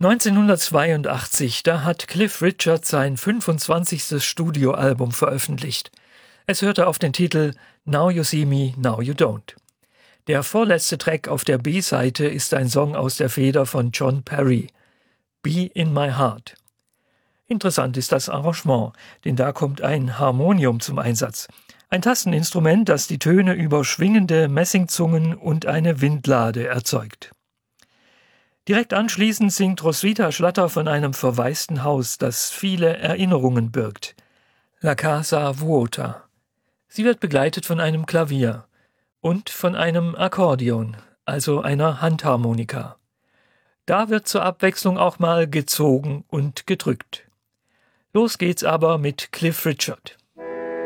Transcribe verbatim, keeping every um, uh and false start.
neunzehnhundertzweiundachtzig, da hat Cliff Richard sein fünfundzwanzigstes Studioalbum veröffentlicht. Es hörte auf den Titel Now You See Me, Now You Don't. Der vorletzte Track auf der B-Seite ist ein Song aus der Feder von John Perry, Be in My Heart. Interessant ist das Arrangement, denn da kommt ein Harmonium zum Einsatz. Ein Tasteninstrument, das die Töne über schwingende Messingzungen und eine Windlade erzeugt. Direkt anschließend singt Roswitha Schlatter von einem verwaisten Haus, das viele Erinnerungen birgt. La Casa Vuota. Sie wird begleitet von einem Klavier und von einem Akkordeon, also einer Handharmonika. Da wird zur Abwechslung auch mal gezogen und gedrückt. Los geht's aber mit Cliff Richard.